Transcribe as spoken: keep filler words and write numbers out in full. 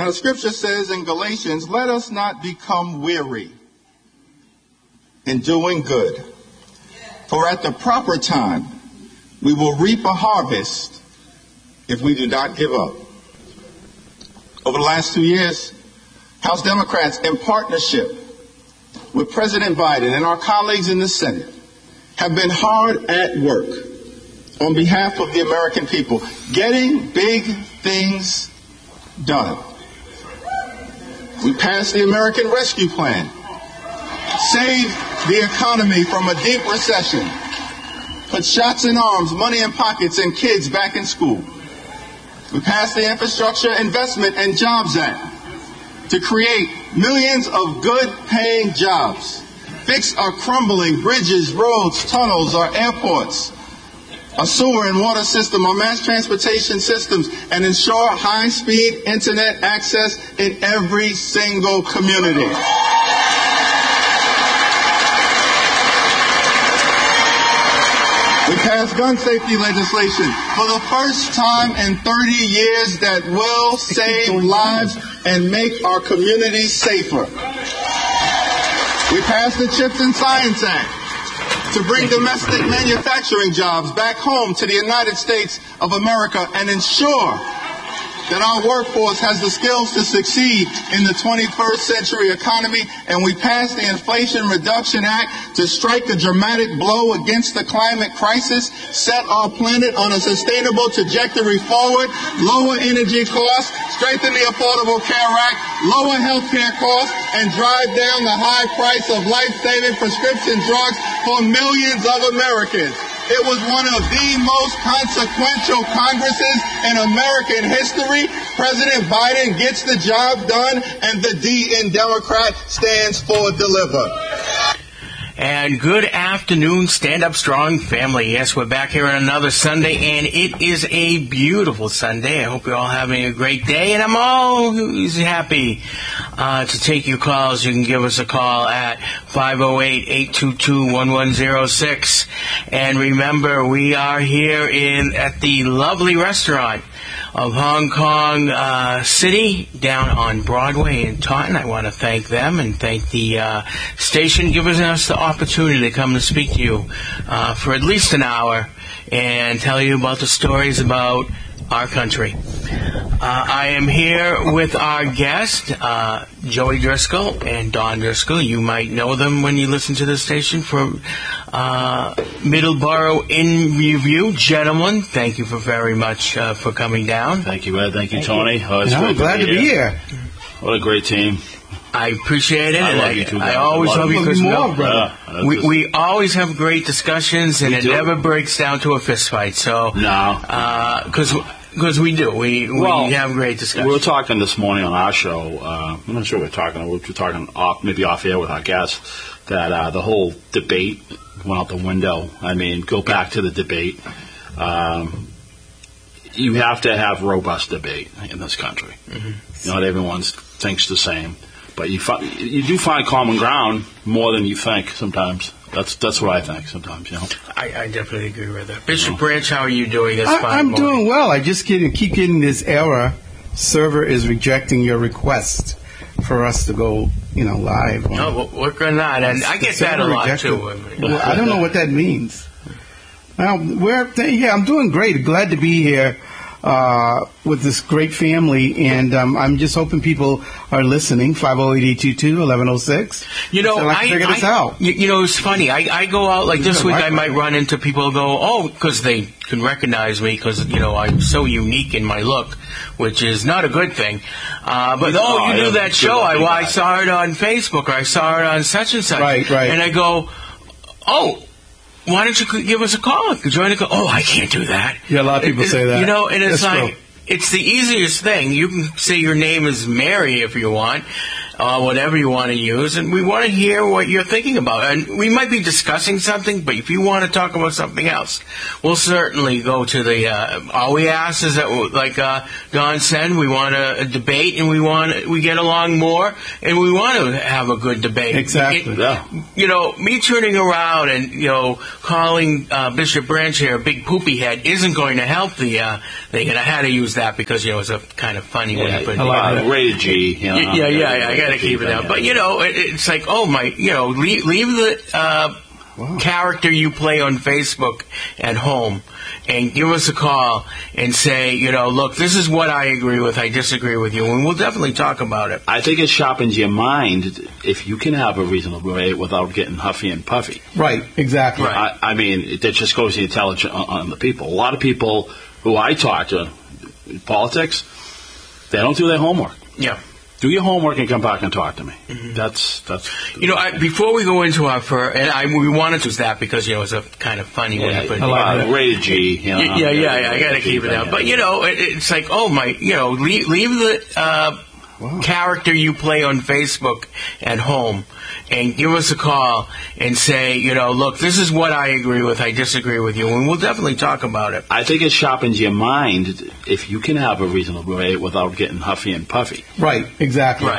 Now, the scripture says in Galatians, let us not become weary in doing good, for at the proper time we will reap a harvest if we do not give up. Over the last two years, House Democrats, in partnership with President Biden and our colleagues in the Senate, have been hard at work on behalf of the American people, getting big things done. We passed the American Rescue Plan, saved the economy from a deep recession, put shots in arms, money in pockets, and kids back in school. We passed the Infrastructure Investment and Jobs Act to create millions of good-paying jobs, fix our crumbling bridges, roads, tunnels, our airports, a sewer and water system, our mass transportation systems, and ensure high-speed internet access in every single community. We passed gun safety legislation for the first time in thirty years that will save lives and make our communities safer. We passed the CHIPS and Science Act to bring domestic manufacturing jobs back home to the United States of America and ensure that our workforce has the skills to succeed in the twenty-first century economy. And we passed the Inflation Reduction Act to strike a dramatic blow against the climate crisis, set our planet on a sustainable trajectory forward, lower energy costs, strengthen the Affordable Care Act, lower health care costs, and drive down the high price of life-saving prescription drugs for millions of Americans. It was one of the most consequential Congresses in American history. President Biden gets the job done, and the D in Democrat stands for deliver. And good afternoon, Stand Up Strong family. Yes, we're back here on another Sunday, and it is a beautiful Sunday. I hope you're all having a great day, and I'm always happy uh, to take your calls. You can give us a call at five oh eight, eight two two, one one oh six. And remember, we are here in at the lovely restaurant of Hong Kong uh, City down on Broadway in Taunton. I want to thank them and thank the uh, station giving us the opportunity to come and speak to you uh, for at least an hour and tell you about the stories about our country. Uh, I am here with our guest, uh, Joey Driscoll and Don Driscoll. You might know them when you listen to the station from uh, Middleborough in Review. Gentlemen, thank you for very much uh, for coming down. Thank you, Ed. Thank you, Tony. Oh, it's no, great glad to be, to be here. here. What a great team. I appreciate it. I and love I, you too, I guys. always I love love you you because more, no, brother. Yeah, we, just, we always have great discussions, and We it do. never breaks down to a fist fight. So No. because because we do, we Well, we have great discussions. we were talking this morning on our show. Uh, I'm not sure we we're talking. We were talking off, maybe off air with our guests, that uh, the whole debate went out the window. I mean, go back to the debate. Um, you have to have robust debate in this country. Mm-hmm. Not everyone thinks the same, but you fi- you do find common ground more than you think sometimes. That's that's what I think sometimes. You know, I, I definitely agree with that. Bishop no. Branch, how are you doing this I, fine I'm morning? doing well. I just keep, keep getting this error. Server is rejecting your request for us to go, you know, live. No, we'll work on that, and I get that a lot rejected. too. Well, I don't know what that means. Well, we're yeah, I'm doing great. Glad to be here uh, with this great family, and um, I'm just hoping people are listening. five oh eight, eight two two, eleven oh six. You know, so I, I figure this I, out. You, you know, it's funny. I, I go out like this week. I might run into people who go, oh, because they can recognize me because you know I'm so unique in my look, which is not a good thing. Uh, but oh, oh you yeah, do that show. I, I that. saw it on Facebook, or I saw it on such and such. Right, right. And I go, oh. Why don't you give us a call? Join a call. Oh, I can't do that. Yeah, a lot of people it, say that. You know, and it's That's like, true. It's the easiest thing. You can say your name is Mary if you want. uh, whatever you want to use, and we want to hear what you're thinking about. And we might be discussing something, but if you want to talk about something else, we'll certainly go to the. Uh, all we ask is that, like uh, Don said, we want to debate, and we want we get along more, and we want to have a good debate. Exactly. It, Yeah. You know, me turning around and you know calling uh, Bishop Branch here a big poopy head isn't going to help the uh, thing. And I had to use that because you know it's a kind of funny way Yeah, to put it. uh, rated G. You know, Yeah, yeah, yeah, I got to keep it out. But you know, it, it's like, oh my, you know, leave, leave the uh, Wow. character you play on Facebook at home, and give us a call and say, you know, look, this is what I agree with, I disagree with you, and we'll definitely talk about it. I think it sharpens your mind if you can have a reasonable debate without getting huffy and puffy. Right, exactly. Right. I, I mean, that just goes the intelligence on, on the people. A lot of people who I talk to, politics, they don't do their homework. Yeah. Do your homework and come back and talk to me. Mm-hmm. That's that's. You know, I, before we go into our fur, and I, we wanted to use that because, you know, it's a kind of funny way to put it. uh, like rated G. You know, Yeah, yeah, yeah, I got to keep it out. But, you know, it, it's like, oh my, you know, leave, leave the uh, Wow. character you play on Facebook at home and give us a call and say, you know, look, this is what I agree with, I disagree with you, and we'll definitely talk about it. I think it sharpens your mind if you can have a reasonable debate without getting huffy and puffy. Right, exactly. Right.